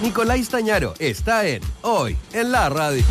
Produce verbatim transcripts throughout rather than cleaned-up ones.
Nicolás Stañaro está en Hoy en la Radio.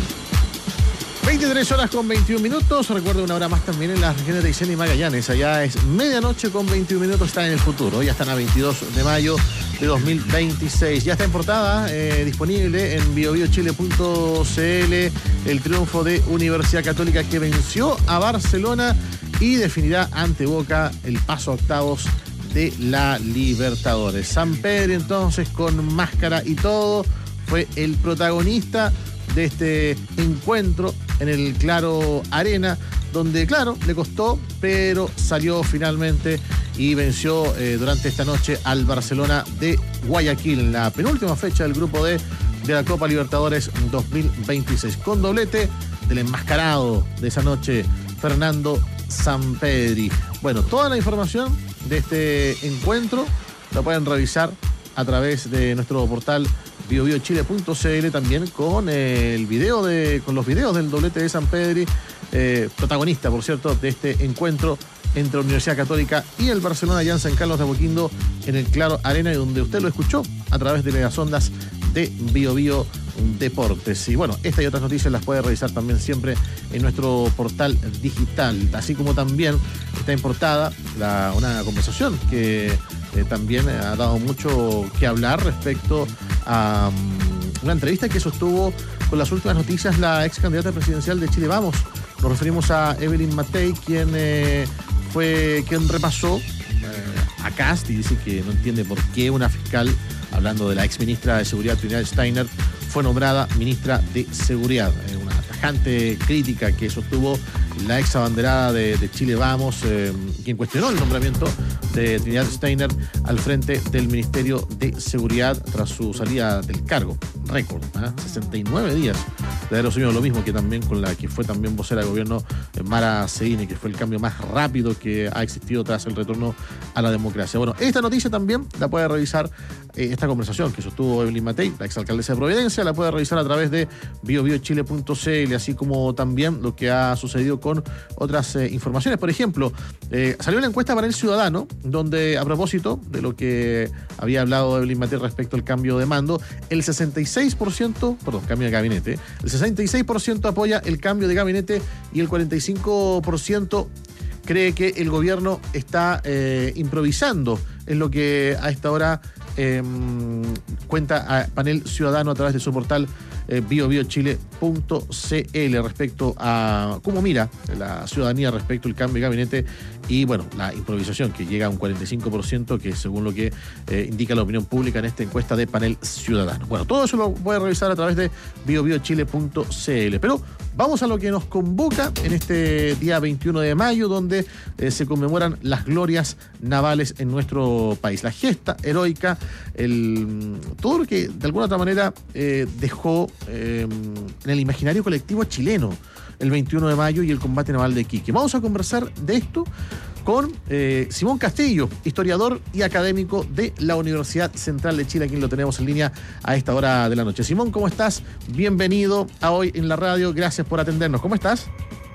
veintitrés horas con veintiún minutos. Recuerda una hora más también en las regiones de Aysén y Magallanes. Allá es medianoche con veintiún minutos. Está en el futuro. Ya están a veintidós de mayo de dos mil veintiséis. Ya está en portada, eh, disponible en bio bio chile punto c l, el triunfo de Universidad Católica que venció a Barcelona y definirá ante Boca el paso a octavos de la Libertadores. Sampedri, entonces, con máscara y todo, fue el protagonista de este encuentro en el Claro Arena, donde, claro, le costó, pero salió finalmente y venció eh, durante esta noche al Barcelona de Guayaquil en la penúltima fecha del grupo D de la Copa Libertadores dos mil veintiséis, con doblete del enmascarado de esa noche, Fernando Sampedri. Bueno, toda la información de este encuentro la pueden revisar a través de nuestro portal bio bio chile punto c l, también con eh, el video de, con los videos del doblete de Sampedri, eh, protagonista, por cierto, de este encuentro entre la Universidad Católica y el Barcelona allá en San Carlos de Apoquindo, en el Claro Arena, y donde usted lo escuchó a través de las ondas de Bio Bio Deportes. Y bueno, esta y otras noticias las puede revisar también siempre en nuestro portal digital, así como también está en portada la, una conversación que eh, también ha dado mucho que hablar respecto a um, una entrevista que sostuvo con las últimas noticias la ex candidata presidencial de Chile Vamos. Nos referimos a Evelyn Matei, quien eh, fue quien repasó eh, a Kast y dice que no entiende por qué una fiscal, hablando de la ex ministra de Seguridad Trinidad Steiner, fue nombrada ministra de Seguridad. Eh, una tajante crítica que sostuvo la ex abanderada de, de Chile Vamos, eh, quien cuestionó el nombramiento de Trinidad Steiner al frente del Ministerio de Seguridad tras su salida del cargo. Récord, ¿eh? sesenta y nueve días de haber asumido, lo mismo que también con la que fue también vocera de gobierno, eh, Mara Seguini, que fue el cambio más rápido que ha existido tras el retorno a la democracia. Bueno, esta noticia también la puede revisar, eh, esta conversación que sostuvo Evelyn Matei, la exalcaldesa de Providencia, la puede revisar a través de bio bio chile punto c l, así como también lo que ha sucedido con otras eh, informaciones. Por ejemplo, eh, salió la encuesta para el Ciudadano, donde, a propósito de lo que había hablado Evelyn Matei respecto al cambio de mando, el sesenta y seis por ciento, perdón, cambio de gabinete, el sesenta y seis por ciento apoya el cambio de gabinete y el cuarenta y cinco por ciento cree que el gobierno está eh, improvisando, es lo que a esta hora eh, cuenta a Panel Ciudadano a través de su portal eh, bio bio chile punto c l respecto a cómo mira la ciudadanía respecto al cambio de gabinete y, bueno, la improvisación que llega a un cuarenta y cinco por ciento, que según lo que eh, indica la opinión pública en esta encuesta de Panel Ciudadano. Bueno, todo eso lo puede revisar a través de bio bio chile punto c l, pero vamos a lo que nos convoca en este día veintiuno de mayo, donde eh, se conmemoran las glorias navales en nuestro país. La gesta heroica, el, todo lo que de alguna otra manera eh, dejó eh, en el imaginario colectivo chileno el veintiuno de mayo y el combate naval de Iquique. Vamos a conversar de esto con eh, Simón Castillo, historiador y académico de la Universidad Central de Chile, a quien lo tenemos en línea a esta hora de la noche. Simón, ¿cómo estás? Bienvenido a Hoy en la Radio, gracias por atendernos. ¿Cómo estás?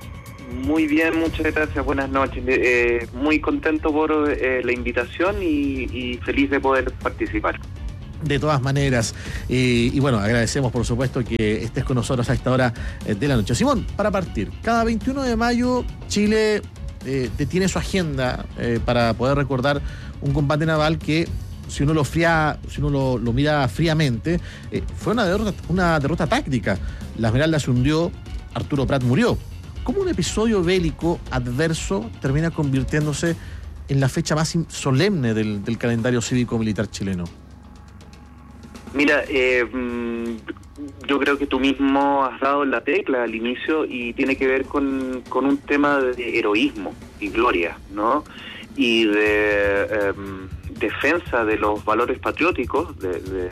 Muy bien, muchas gracias, buenas noches. Eh, muy contento por eh, la invitación y, y feliz de poder participar. De todas maneras, eh, y bueno, agradecemos por supuesto que estés con nosotros a esta hora eh, de la noche. Simón, para partir, cada veintiuno de mayo Chile eh, detiene su agenda eh, para poder recordar un combate naval que, si uno lo fría, si uno lo, lo mira fríamente, eh, fue una derrota, una derrota táctica. La Esmeralda se hundió, Arturo Prat murió. ¿Cómo un episodio bélico adverso termina convirtiéndose en la fecha más solemne del, del calendario cívico-militar chileno? Mira, eh, yo creo que tú mismo has dado la tecla al inicio y tiene que ver con, con un tema de heroísmo y gloria, ¿no? Y de eh, defensa de los valores patrióticos de, de,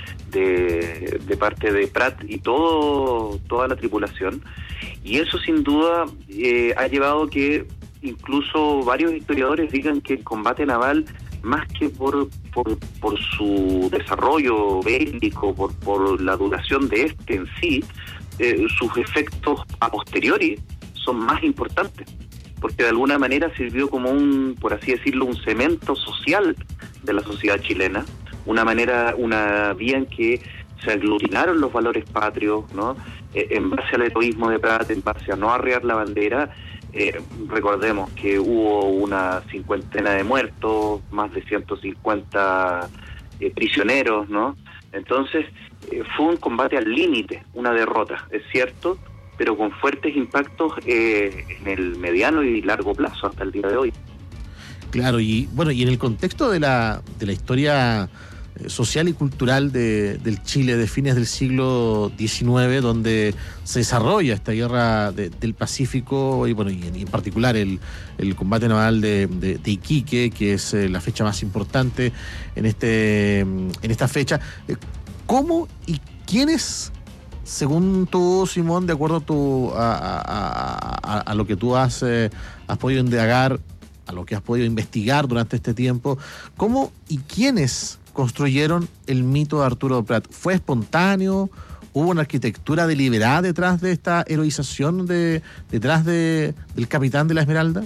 de, de parte de Prat y todo toda la tripulación. Y eso sin duda eh, ha llevado que incluso varios historiadores digan que el combate naval, más que por, por, por su desarrollo bélico, por, por la duración de este en sí, eh, sus efectos a posteriori son más importantes, porque de alguna manera sirvió como un, por así decirlo, un cemento social de la sociedad chilena, una manera, una vía en que se aglutinaron los valores patrios, ¿no? Eh, en base al heroísmo de Prat, en base a no arriar la bandera. Eh, recordemos que hubo una cincuentena de muertos, más de ciento cincuenta eh, prisioneros, ¿no? Entonces, eh, fue un combate al límite, una derrota, es cierto, pero con fuertes impactos eh, en el mediano y largo plazo hasta el día de hoy. Claro, y bueno, y en el contexto de la, de la historia social y cultural de, del Chile de fines del siglo diecinueve, donde se desarrolla esta guerra de, del Pacífico y bueno, y en, y en particular el, el combate naval de, de, de Iquique, que es eh, la fecha más importante en este en esta fecha. ¿Cómo y quiénes, según tú, Simón, de acuerdo a, tu, a, a, a, a lo que tú has, eh, has podido indagar, a lo que has podido investigar durante este tiempo, cómo y quiénes construyeron el mito de Arturo Prat? ¿Fue espontáneo? ¿Hubo una arquitectura deliberada detrás de esta heroización, de, detrás de, del capitán de la Esmeralda?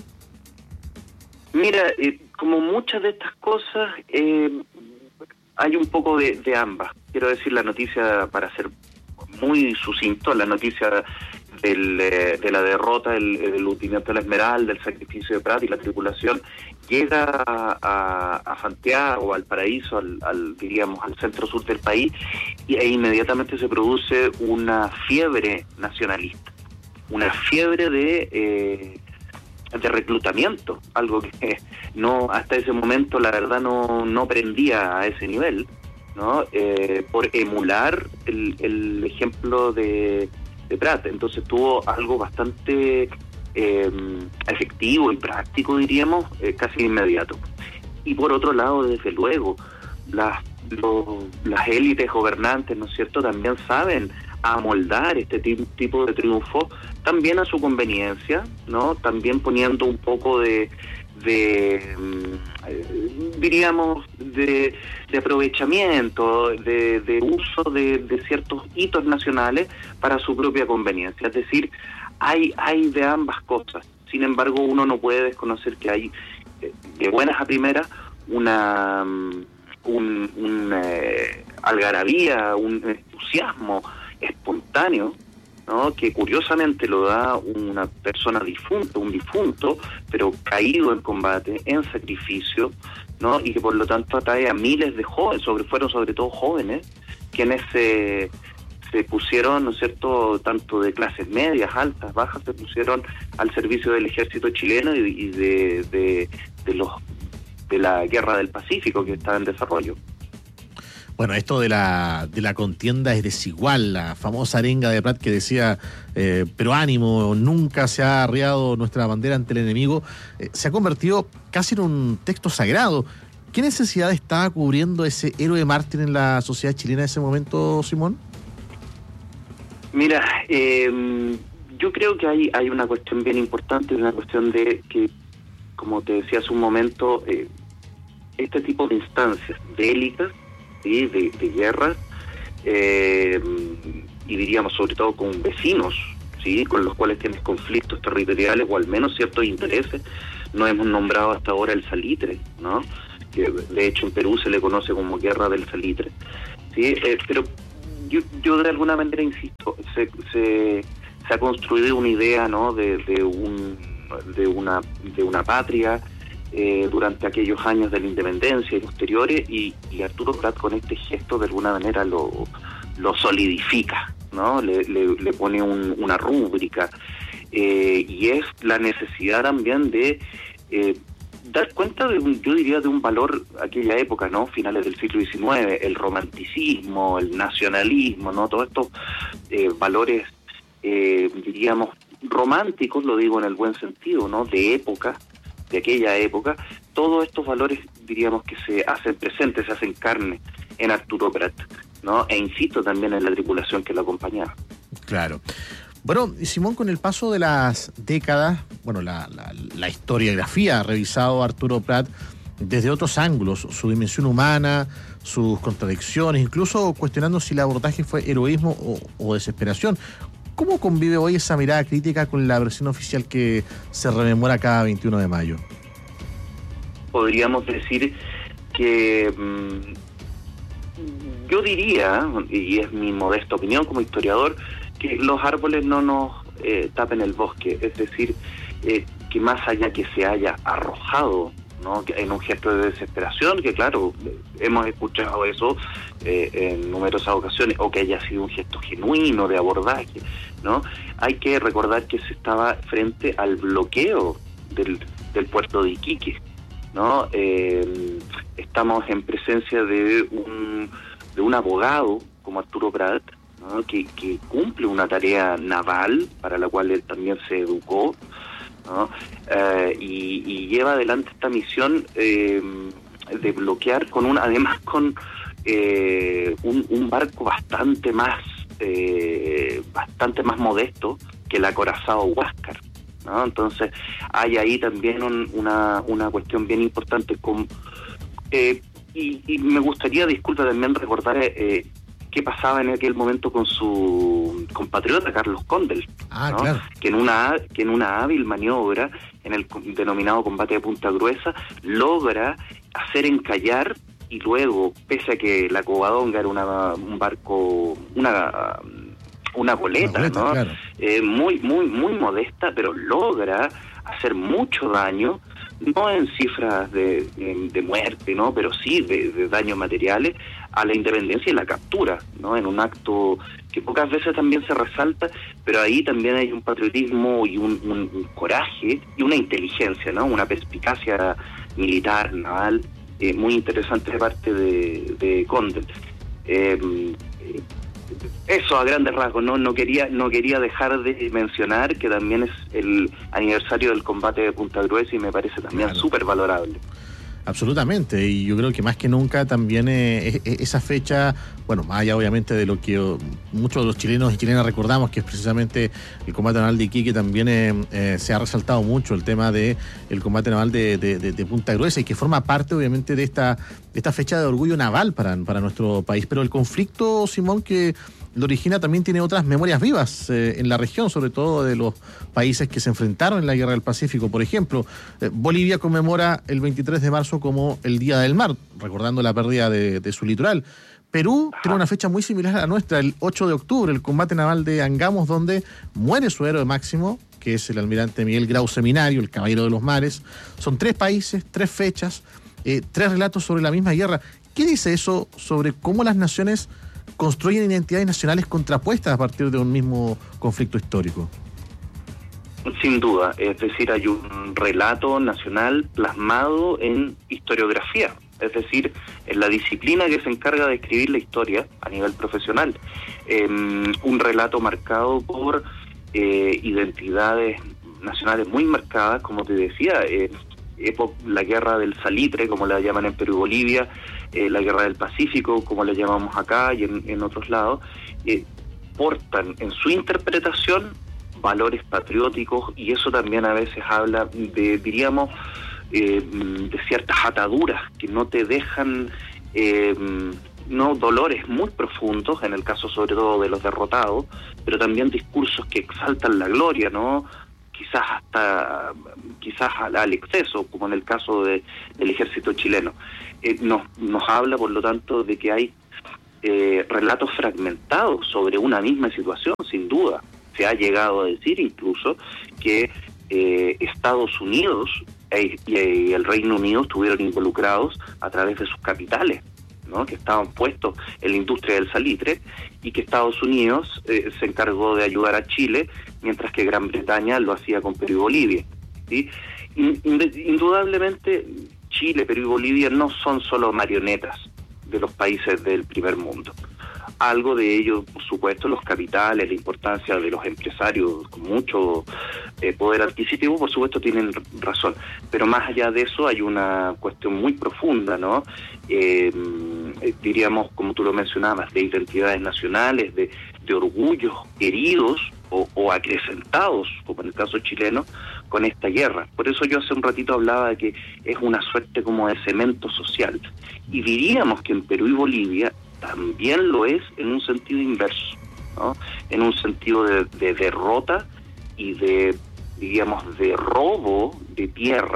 Mira, eh, como muchas de estas cosas, eh, hay un poco de, de ambas. Quiero decir, la noticia, para ser muy sucinto, la noticia del, eh, de la derrota, el, el hundimiento de la Esmeralda, el sacrificio de Prat y la tripulación, llega a, a, a Santiago, o al Paraíso, al, al, diríamos, al centro-sur del país, y e inmediatamente se produce una fiebre nacionalista, una fiebre de, eh, de reclutamiento, algo que no hasta ese momento, la verdad, no, no prendía a ese nivel, ¿no? Eh, por emular el, el ejemplo de, de Prat. Entonces tuvo algo bastante eh, efectivo y práctico, diríamos, eh, casi inmediato. Y por otro lado, desde luego, las, lo, las élites gobernantes, ¿no es cierto?, también saben amoldar este tipo de triunfo también a su conveniencia, ¿no? También poniendo un poco de, de eh, diríamos, de, de aprovechamiento, de, de uso de, de ciertos hitos nacionales para su propia conveniencia. Es decir, hay, hay de ambas cosas. Sin embargo, uno no puede desconocer que hay, eh, de buenas a primeras, una, un, un eh, algarabía, un entusiasmo espontáneo, ¿no?, que curiosamente lo da una persona difunta, un difunto, pero caído en combate, en sacrificio, ¿no?, y que por lo tanto atrae a miles de jóvenes, sobre, fueron sobre todo jóvenes, quienes se, se pusieron, ¿no es cierto?, tanto de clases medias, altas, bajas, se pusieron al servicio del ejército chileno y, y de, de, de los de la guerra del Pacífico que está en desarrollo. Bueno, esto de la de la contienda es desigual, la famosa arenga de Prat que decía, eh, pero ánimo, nunca se ha arriado nuestra bandera ante el enemigo, eh, se ha convertido casi en un texto sagrado. ¿Qué necesidad estaba cubriendo ese héroe mártir en la sociedad chilena en ese momento, Simón? Mira, eh, yo creo que hay, hay una cuestión bien importante, una cuestión de que, como te decía hace un momento, eh, este tipo de instancias bélicas, ¿sí?, de, de guerras, eh, y diríamos sobre todo con vecinos, ¿sí?, con los cuales tienes conflictos territoriales o al menos ciertos intereses. No hemos nombrado hasta ahora el salitre, ¿no?, que de hecho en Perú se le conoce como guerra del salitre, ¿sí? Eh, pero yo, yo de alguna manera insisto, se, se, se ha construido una idea, ¿no?, de, de un de una de una patria Eh, durante aquellos años de la independencia y posteriores, y, y Arturo Prat con este gesto de alguna manera lo, lo solidifica, ¿no? Le, le, le pone un, una rúbrica, eh, y es la necesidad también de eh, dar cuenta de un, yo diría, de un valor aquella época, ¿no?, finales del siglo diecinueve, el romanticismo, el nacionalismo, ¿no?, todos estos eh, valores, eh, diríamos, románticos, lo digo en el buen sentido, ¿no?, de época, de aquella época. Todos estos valores, diríamos, que se hacen presentes, se hacen carne en Arturo Prat, ¿no? E insisto también en la tripulación que lo acompañaba. Claro. Bueno, Simón, con el paso de las décadas, bueno, la, la, la historiografía ha revisado a Arturo Prat desde otros ángulos, su dimensión humana, sus contradicciones, incluso cuestionando si el abordaje fue heroísmo o, o desesperación. ¿Cómo convive hoy esa mirada crítica con la versión oficial que se rememora cada veintiuno de mayo? Podríamos decir que mmm, yo diría, y es mi modesta opinión como historiador, que los árboles no nos eh, tapen el bosque, es decir, eh, que más allá que se haya arrojado, ¿no?, que en un gesto de desesperación, que claro, hemos escuchado eso eh, en numerosas ocasiones, o que haya sido un gesto genuino de abordaje, ¿no? Hay que recordar que se estaba frente al bloqueo del, del puerto de Iquique, ¿no? Eh, estamos en presencia de un de un abogado como Arturo Prat, ¿no?, que, que cumple una tarea naval para la cual él también se educó, ¿no? Eh, y, y lleva adelante esta misión eh, de bloquear con un, además con eh, un, un barco bastante más eh, bastante más modesto que el acorazado Huáscar, ¿no? Entonces hay ahí también un, una, una cuestión bien importante con eh, y, y me gustaría, disculpa, también recordar eh, qué pasaba en aquel momento con su compatriota Carlos Condel, ah, ¿no? Claro. que en una que en una hábil maniobra en el denominado combate de Punta Gruesa logra hacer encallar, y luego, pese a que la Covadonga era una, un barco, una una goleta, una goleta, ¿no? Claro. Eh, muy muy muy modesta, pero logra hacer mucho daño, no en cifras de, de, de muerte, ¿no?, pero sí de, de daños materiales a la independencia y la captura, ¿no?, en un acto que pocas veces también se resalta, pero ahí también hay un patriotismo y un, un, un coraje y una inteligencia, ¿no?, una perspicacia militar, naval, eh, muy interesante de parte de, de Condel. Eh, eh, Eso a grandes rasgos, no no quería no quería dejar de mencionar que también es el aniversario del combate de Punta Gruesa y me parece también Claro. súper valorable. Absolutamente, y yo creo que más que nunca también eh, esa fecha, bueno, más allá obviamente de lo que oh, muchos de los chilenos y chilenas recordamos, que es precisamente el combate naval de Iquique, también eh, eh, se ha resaltado mucho el tema de el combate naval de, de, de, de Punta Gruesa, y que forma parte obviamente de esta, de esta fecha de orgullo naval para, para nuestro país. Pero el conflicto, Simón, que lo origina también tiene otras memorias vivas eh, en la región, sobre todo de los países que se enfrentaron en la Guerra del Pacífico. Por ejemplo, eh, Bolivia conmemora el veintitrés de marzo como el Día del Mar, recordando la pérdida de, de su litoral. Perú tiene una fecha muy similar a la nuestra, el ocho de octubre, el combate naval de Angamos, donde muere su héroe máximo, que es el almirante Miguel Grau Seminario, el caballero de los mares. Son tres países, tres fechas, eh, tres relatos sobre la misma guerra. ¿Qué dice eso sobre cómo las naciones construyen identidades nacionales contrapuestas a partir de un mismo conflicto histórico? Sin duda, es decir, hay un relato nacional plasmado en historiografía, es decir, en la disciplina que se encarga de escribir la historia a nivel profesional. Eh, un relato marcado por eh, identidades nacionales muy marcadas, como te decía, eh, la guerra del salitre, como la llaman en Perú y Bolivia, eh, la guerra del Pacífico, como la llamamos acá y en, en otros lados, eh, portan en su interpretación valores patrióticos, y eso también a veces habla de, diríamos, eh, de ciertas ataduras que no te dejan, eh, no dolores muy profundos, en el caso sobre todo de los derrotados, pero también discursos que exaltan la gloria, ¿no?, quizás hasta quizás al, al exceso, como en el caso de, del ejército chileno. Eh, nos, nos habla, por lo tanto, de que hay eh, relatos fragmentados sobre una misma situación, sin duda. Se ha llegado a decir incluso que eh, Estados Unidos e, y el Reino Unido estuvieron involucrados a través de sus capitales, ¿no?, que estaban puestos en la industria del salitre, y que Estados Unidos eh, se encargó de ayudar a Chile, mientras que Gran Bretaña lo hacía con Perú y Bolivia, ¿sí? Indudablemente Chile, Perú y Bolivia no son solo marionetas de los países del primer mundo. Algo de ello, por supuesto, los capitales, la importancia de los empresarios con mucho eh, poder adquisitivo, por supuesto, tienen razón. Pero más allá de eso hay una cuestión muy profunda, ¿no? Eh, diríamos, como tú lo mencionabas, de identidades nacionales, de, de orgullos heridos o, o acrecentados, como en el caso chileno, con esta guerra. Por eso yo hace un ratito hablaba de que es una suerte como de cemento social. Y diríamos que en Perú y Bolivia también lo es en un sentido inverso, ¿no?, en un sentido de, de derrota y de, diríamos, de robo de tierras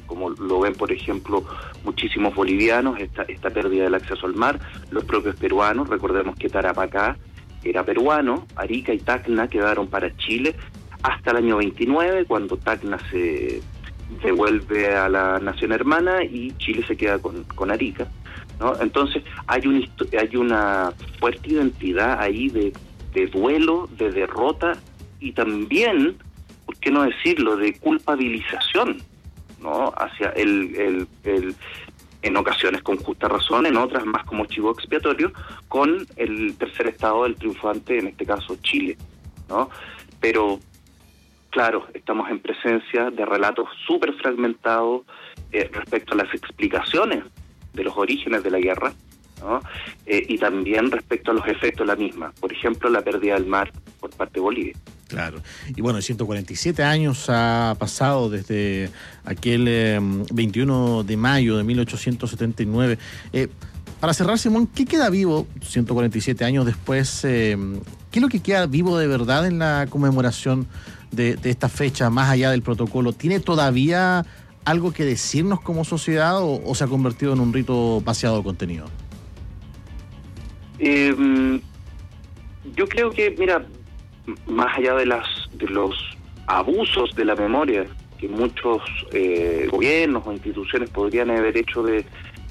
como lo ven, por ejemplo, muchísimos bolivianos, esta, esta pérdida del acceso al mar, los propios peruanos. Recordemos que Tarapacá era peruano, Arica y Tacna quedaron para Chile hasta el año veintinueve, cuando Tacna se devuelve a la nación hermana y Chile se queda con, con Arica, ¿no? Entonces hay, un, hay una fuerte identidad ahí de, de duelo, de derrota y también, ¿por qué no decirlo?, de culpabilización, ¿no?, hacia el, el, el en ocasiones con justa razón, en otras más como chivo expiatorio, con el tercer estado del triunfante, en este caso Chile, ¿no? Pero claro, estamos en presencia de relatos súper fragmentados eh, respecto a las explicaciones de los orígenes de la guerra, ¿no? Eh, y también respecto a los efectos de la misma. Por ejemplo, la pérdida del mar por parte de Bolivia. Claro. Y bueno, ciento cuarenta y siete años ha pasado desde aquel eh, veintiuno de mayo de mil ochocientos setenta y nueve. Eh, para cerrar, Simón, ¿qué queda vivo ciento cuarenta y siete años después? Eh, ¿Qué es lo que queda vivo de verdad en la conmemoración de, de esta fecha, más allá del protocolo? ¿Tiene todavía algo que decirnos como sociedad o, o se ha convertido en un rito vaciado de contenido? Eh, yo creo que, mira, más allá de las de los abusos de la memoria que muchos eh, gobiernos o instituciones podrían haber hecho de,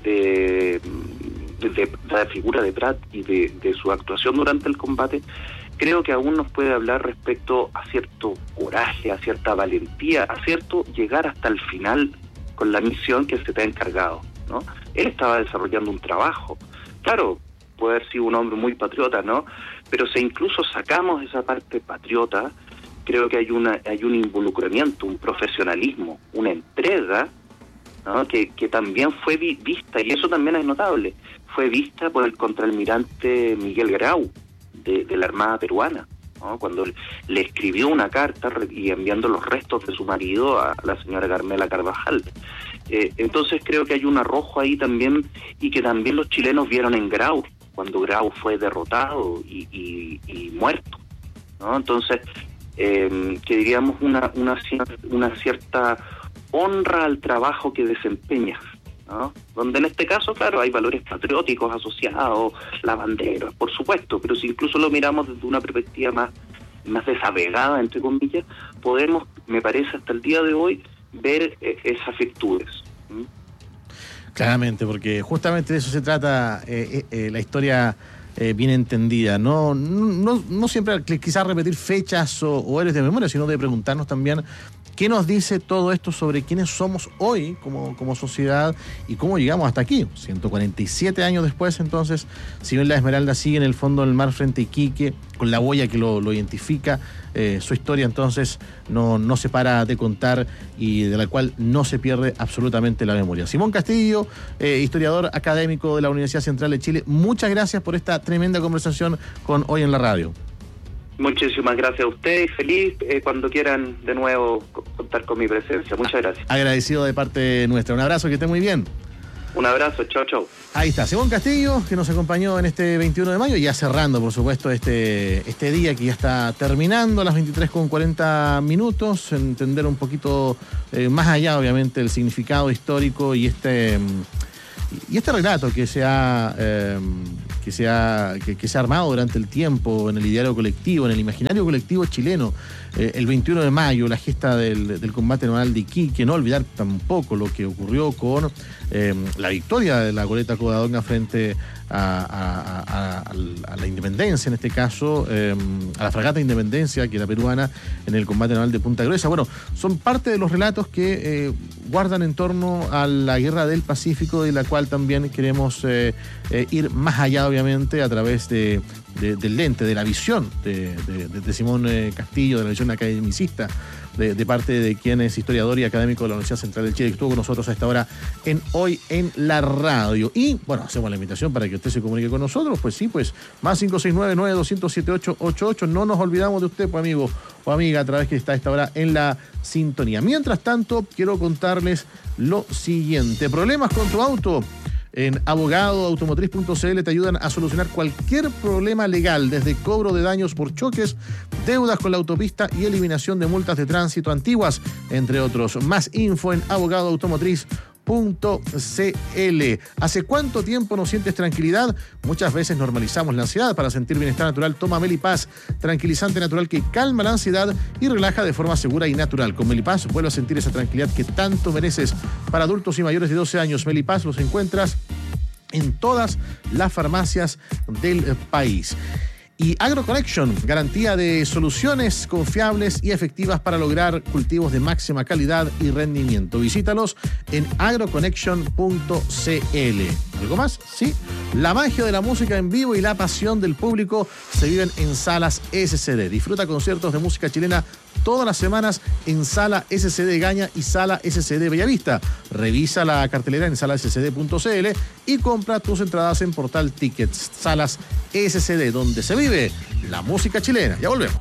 de, de, de la figura de Prat y de, de su actuación durante el combate, creo que aún nos puede hablar respecto a cierto coraje, a cierta valentía, a cierto llegar hasta el final con la misión que se te ha encargado, ¿no? Él estaba desarrollando un trabajo. Claro, puede haber sido un hombre muy patriota, ¿no? Pero si incluso sacamos esa parte patriota, creo que hay una hay un involucramiento, un profesionalismo, una entrega, ¿no?, que, que también fue vi, vista, y eso también es notable, fue vista por el contraalmirante Miguel Grau, de, de la Armada Peruana, ¿no?, cuando le escribió una carta y enviando los restos de su marido a la señora Carmela Carvajal. Eh, entonces creo que hay un arrojo ahí también, y que también los chilenos vieron en Grau, cuando Grau fue derrotado y, y, y muerto, ¿no? Entonces, eh, que diríamos una, una, una cierta honra al trabajo que desempeña, ¿no? Donde en este caso, claro, hay valores patrióticos asociados, la bandera, por supuesto, pero si incluso lo miramos desde una perspectiva más, más desapegada, entre comillas, podemos, me parece, hasta el día de hoy, ver eh, esas virtudes. ¿Mm? Claramente, porque justamente de eso se trata eh, eh, la historia eh, bien entendida. No, no, no siempre quizás repetir fechas o, o héroes de memoria, sino de preguntarnos también qué nos dice todo esto sobre quiénes somos hoy como, como sociedad y cómo llegamos hasta aquí. ciento cuarenta y siete años después, entonces, si bien la Esmeralda sigue en el fondo del mar frente a Iquique, con la huella que lo, lo identifica, eh, su historia entonces no, no se para de contar y de la cual no se pierde absolutamente la memoria. Simón Castillo, eh, historiador académico de la Universidad Central de Chile, muchas gracias por esta tremenda conversación con Hoy en la Radio. Muchísimas gracias a ustedes, feliz eh, cuando quieran de nuevo contar con mi presencia. Muchas gracias. Agradecido de parte nuestra. Un abrazo, que esté muy bien. Un abrazo, chao, chao. Ahí está, Simón Castillo, que nos acompañó en este veintiuno de mayo, ya cerrando, por supuesto, este, este día que ya está terminando a las veintitrés con cuarenta minutos, entender un poquito eh, más allá, obviamente, el significado histórico y este... Y este relato que se ha, eh, que se ha, que, que se ha armado durante el tiempo en el ideario colectivo, en el imaginario colectivo chileno, eh, el veintiuno de mayo, la gesta del, del combate naval de Iquique, no olvidar tampoco lo que ocurrió con eh, la victoria de la goleta Covadonga frente a, a, a, a, a la Independencia, en este caso, eh, a la fragata Independencia, que era peruana, en el combate naval de Punta Gruesa. Bueno, son parte de los relatos que eh, guardan en torno a la guerra del Pacífico, de la cual también queremos eh, eh, ir más allá, obviamente, a través de, de, del lente, de la visión de, de, de Simón eh, Castillo, de la visión academicista, de, de parte de quien es historiador y académico de la Universidad Central de Chile, que estuvo con nosotros a esta hora en Hoy en la Radio. Y, bueno, hacemos la invitación para que usted se comunique con nosotros, pues sí, pues, más cinco seis nueve, nueve dos cero cero, siete ocho ocho ocho. No nos olvidamos de usted, pues, amigo o amiga, a través que está a esta hora en la sintonía. Mientras tanto, quiero contarles lo siguiente. ¿Problemas con tu auto? En abogado automotriz punto c l te ayudan a solucionar cualquier problema legal, desde cobro de daños por choques, deudas con la autopista y eliminación de multas de tránsito antiguas, entre otros. Más info en abogado automotriz punto c l. ¿Hace cuánto tiempo no sientes tranquilidad? Muchas veces normalizamos la ansiedad. Para sentir bienestar natural, toma Melipaz, tranquilizante natural que calma la ansiedad y relaja de forma segura y natural. Con Melipaz vuelve a sentir esa tranquilidad que tanto mereces. Para adultos y mayores de doce años, Melipaz los encuentras en todas las farmacias del país. Y AgroConnection, garantía de soluciones confiables y efectivas para lograr cultivos de máxima calidad y rendimiento. Visítalos en agroconnection punto c l. ¿Algo más? Sí. La magia de la música en vivo y la pasión del público se viven en Salas S C D. Disfruta conciertos de música chilena todas las semanas en Sala S C D Gaña y Sala S C D Bellavista. Revisa la cartelera en sala s c d punto c l y compra tus entradas en Portal Tickets. Salas S C D, donde se vive la música chilena. Ya volvemos.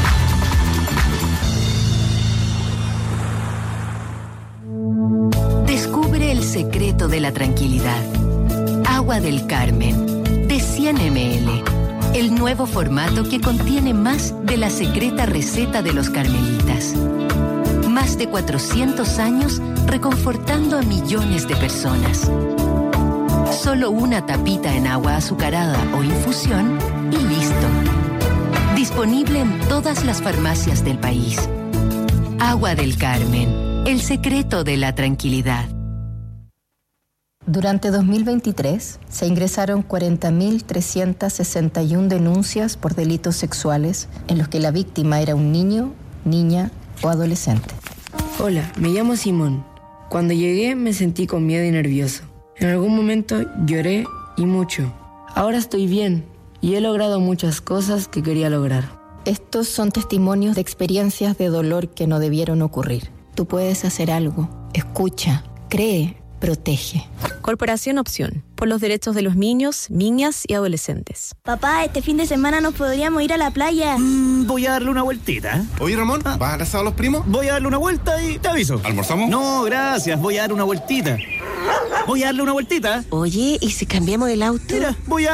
Descubre el secreto de la tranquilidad. Agua del Carmen, de cien mililitros. El nuevo formato que contiene más de la secreta receta de los carmelitas. Más de cuatrocientos años reconfortando a millones de personas. Solo una tapita en agua azucarada o infusión y listo. Disponible en todas las farmacias del país. Agua del Carmen, el secreto de la tranquilidad. Durante dos mil veintitrés se ingresaron cuarenta mil trescientas sesenta y una denuncias por delitos sexuales en los que la víctima era un niño, niña o adolescente. Hola, me llamo Simón. Cuando llegué me sentí con miedo y nervioso. En algún momento lloré y mucho. Ahora estoy bien y he logrado muchas cosas que quería lograr. Estos son testimonios de experiencias de dolor que no debieron ocurrir. Tú puedes hacer algo. Escucha, cree, protege. Corporación Opción, por los derechos de los niños, niñas y adolescentes. Papá, este fin de semana nos podríamos ir a la playa. Mm, voy a darle una vueltita. Oye, Ramón, ¿vas a abrazar a los primos? Voy a darle una vuelta y te aviso. ¿Almorzamos? No, gracias, voy a dar una vueltita. Voy a darle una vueltita. Oye, ¿y si cambiamos el auto? Mira, voy a